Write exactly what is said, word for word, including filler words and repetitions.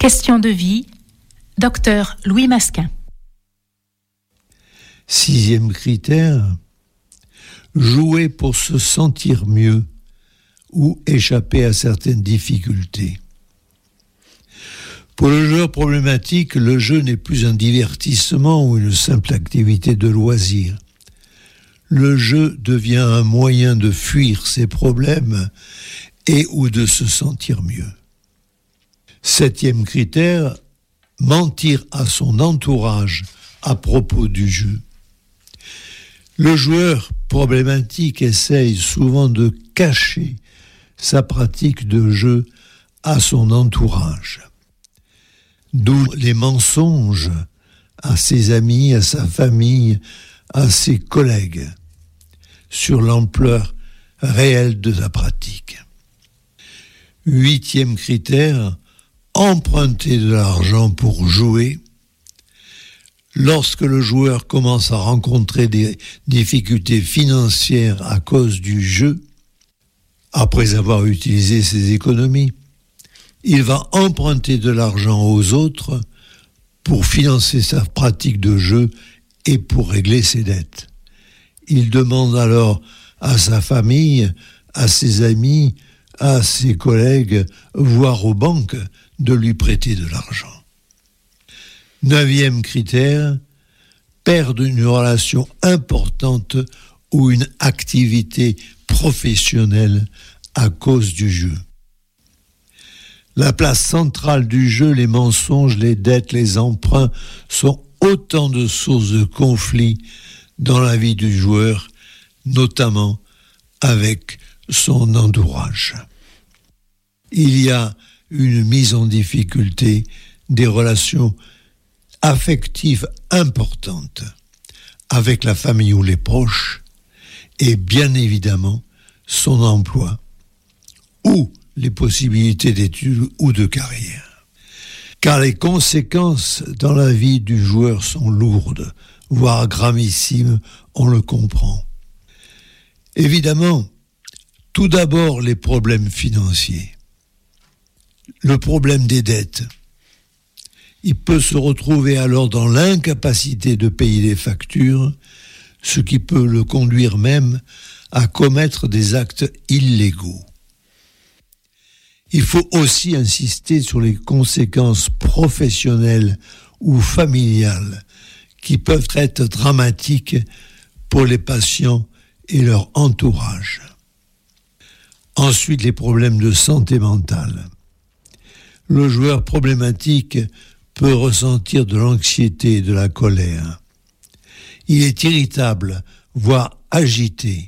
Question de vie, docteur Louis Masquin. Sixième critère, jouer pour se sentir mieux ou échapper à certaines difficultés. Pour le joueur problématique, le jeu n'est plus un divertissement ou une simple activité de loisir. Le jeu devient un moyen de fuir ses problèmes et ou de se sentir mieux. Septième critère, mentir à son entourage à propos du jeu. Le joueur problématique essaye souvent de cacher sa pratique de jeu à son entourage. D'où les mensonges à ses amis, à sa famille, à ses collègues sur l'ampleur réelle de sa pratique. Huitième critère, emprunter de l'argent pour jouer. Lorsque le joueur commence à rencontrer des difficultés financières à cause du jeu, après avoir utilisé ses économies, il va emprunter de l'argent aux autres pour financer sa pratique de jeu et pour régler ses dettes. Il demande alors à sa famille, à ses amis, à ses collègues, voire aux banques, de lui prêter de l'argent. Neuvième critère, perdre une relation importante ou une activité professionnelle à cause du jeu. La place centrale du jeu, les mensonges, les dettes, les emprunts sont autant de sources de conflits dans la vie du joueur, notamment avec son entourage. Il y a une mise en difficulté des relations affectives importantes avec la famille ou les proches et bien évidemment son emploi ou les possibilités d'études ou de carrière. Car les conséquences dans la vie du joueur sont lourdes, voire gravissimes, on le comprend. Évidemment, tout d'abord les problèmes financiers. Le problème des dettes. Il peut se retrouver alors dans l'incapacité de payer les factures, ce qui peut le conduire même à commettre des actes illégaux. Il faut aussi insister sur les conséquences professionnelles ou familiales qui peuvent être dramatiques pour les patients et leur entourage. Ensuite, les problèmes de santé mentale. Le joueur problématique peut ressentir de l'anxiété et de la colère. Il est irritable, voire agité.